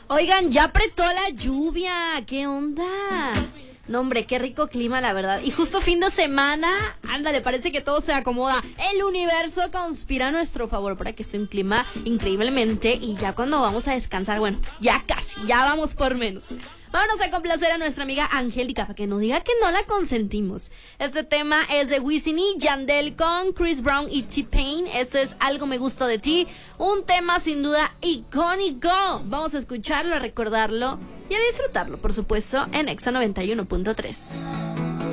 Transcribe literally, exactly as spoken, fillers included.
Oigan, ya apretó la lluvia. ¿Qué onda? No, hombre, qué rico clima, la verdad. Y justo fin de semana, ándale, parece que todo se acomoda. El universo conspira a nuestro favor para que esté un clima increíblemente. Y ya cuando vamos a descansar, bueno, ya casi, ya vamos por menos. Vámonos a complacer a nuestra amiga Angélica para que no diga que no la consentimos. Este tema es de Wisin y Yandel con Chris Brown y T-Pain. Esto es Algo Me Gusta de Ti, un tema sin duda icónico. Vamos a escucharlo, a recordarlo y a disfrutarlo, por supuesto, en Exa noventa y uno punto tres.